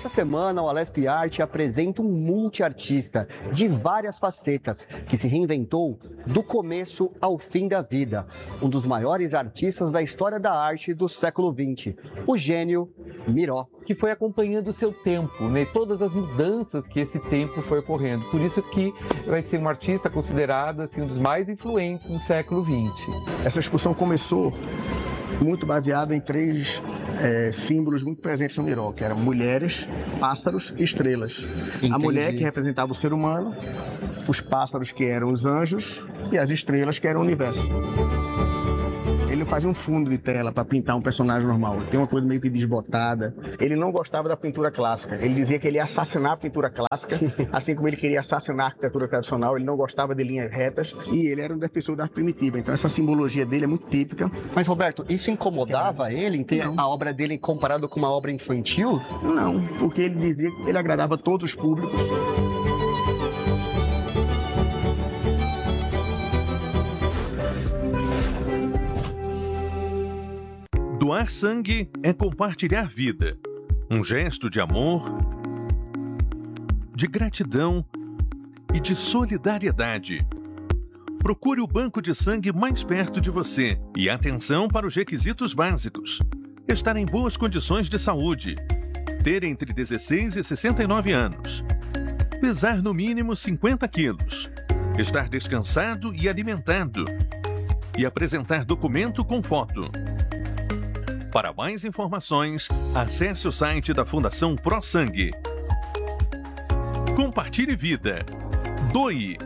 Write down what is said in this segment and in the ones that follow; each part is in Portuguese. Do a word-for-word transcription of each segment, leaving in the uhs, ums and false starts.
Nessa semana, o Alesp Arte apresenta um multiartista de várias facetas que se reinventou do começo ao fim da vida. Um dos maiores artistas da história da arte do século vinte, o gênio Miró. Que foi acompanhando o seu tempo, né? Todas as mudanças que esse tempo foi ocorrendo. Por isso que vai ser um artista considerado assim, um dos mais influentes do século vinte. Essa exposição começou muito baseada em três é, símbolos muito presentes no Miró, que eram mulheres, pássaros e estrelas. Entendi. A mulher que representava o ser humano, os pássaros que eram os anjos e as estrelas que eram o universo. Ele não fazia um fundo de tela para pintar um personagem normal. Ele tem uma coisa meio que desbotada. Ele não gostava da pintura clássica. Ele dizia que ele ia assassinar a pintura clássica, assim como ele queria assassinar a arquitetura tradicional. Ele não gostava de linhas retas e ele era um defensor da arte primitiva. Então essa simbologia dele é muito típica. Mas, Roberto, isso incomodava ele em ter não. a obra dele comparado com uma obra infantil? Não, porque ele dizia que ele agradava a todos os públicos. Doar sangue é compartilhar vida, um gesto de amor, de gratidão e de solidariedade. Procure o banco de sangue mais perto de você e atenção para os requisitos básicos. Estar em boas condições de saúde, ter entre dezesseis e sessenta e nove anos, pesar no mínimo cinquenta quilos, estar descansado e alimentado e apresentar documento com foto. Para mais informações, acesse o site da Fundação Pro Sangue. Compartilhe vida. Doe.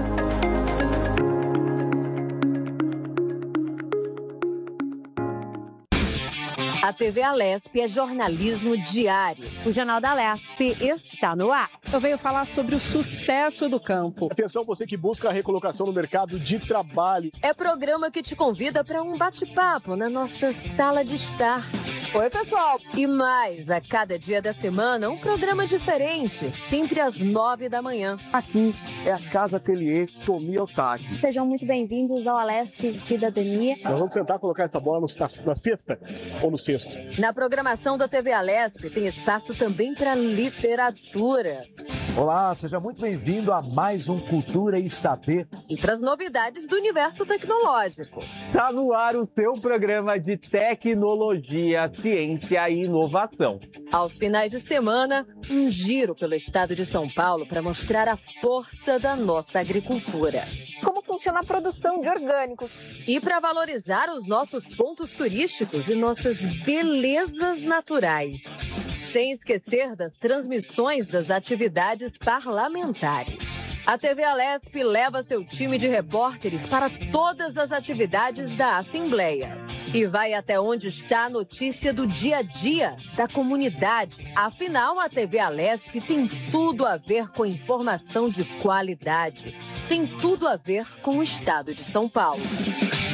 A T V Alesp é jornalismo diário. O Jornal da Alesp está no ar. Eu venho falar sobre o sucesso do campo. Atenção você que busca a recolocação no mercado de trabalho. É programa que te convida para um bate-papo na nossa sala de estar. Oi, pessoal. E mais, a cada dia da semana, um programa diferente, sempre às nove da manhã. Aqui é a Casa Ateliê Tomi Otaki. Sejam muito bem-vindos ao Alesp Cidadania. Nós vamos tentar colocar essa bola no, na, na cesta ou no cesto. Na programação da T V Alesp tem espaço também para literatura. Olá, seja muito bem-vindo a mais um Cultura e Saber. E para as novidades do universo tecnológico. Está no ar o seu programa de tecnologia, ciência e inovação. Aos finais de semana, um giro pelo estado de São Paulo para mostrar a força da nossa agricultura. Como funciona a produção de orgânicos. E para valorizar os nossos pontos turísticos e nossas belezas naturais. Sem esquecer das transmissões das atividades parlamentares. A T V Alesp leva seu time de repórteres para todas as atividades da Assembleia. E vai até onde está a notícia do dia a dia da comunidade. Afinal, a T V Alesp tem tudo a ver com informação de qualidade. Tem tudo a ver com o estado de São Paulo.